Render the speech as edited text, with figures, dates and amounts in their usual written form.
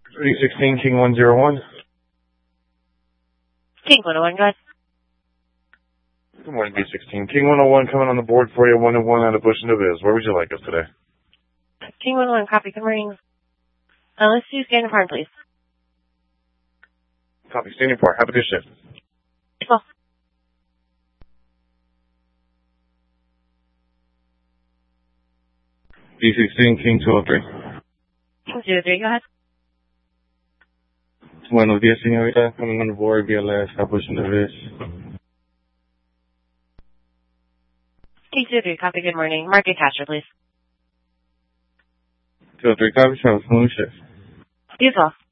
316 King 101. King 101, go ahead. Good morning, B16. King 101 coming on the board for you, 101 out of Bush and Viz. Where would you like us today? King 101, copy, good morning. Let's do standard farm, please. Copy, standing par. Have a good shift. Well, B16 King 203. King 203, go ahead. Buenos días, señorita. Coming on the board, BLS, out Bush and Viz. King 203, copy, good morning. Market Castro, please. 203 copy, have a smooth shift. You as well.